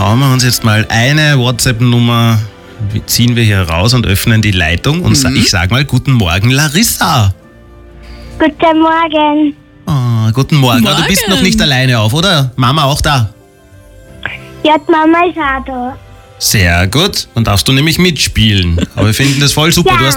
hauen wir uns jetzt mal eine WhatsApp-Nummer, ziehen wir hier raus und öffnen die Leitung. Und ich sag mal, guten Morgen, Larissa. Guten Morgen. Oh, guten Morgen. Morgen. Du bist noch nicht alleine auf, oder? Mama auch da? Ja, die Mama ist auch da. Sehr gut. Dann darfst du nämlich mitspielen. Aber wir finden das voll super. Ja. Du hast